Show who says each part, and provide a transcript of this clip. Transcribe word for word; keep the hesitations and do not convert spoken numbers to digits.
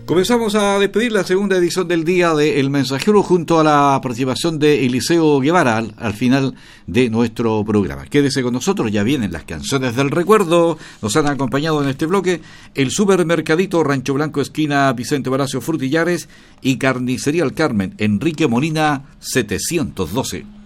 Speaker 1: Comenzamos a despedir la segunda edición del día de El Mensajero junto a la participación de Eliseo Guevara al, al final de nuestro programa. Quédese con nosotros, ya vienen las canciones del recuerdo. Nos han acompañado en este bloque el Supermercadito Rancho Blanco, esquina Vicente Palacio Frutillares, y Carnicería El Carmen, Enrique Molina setecientos doce.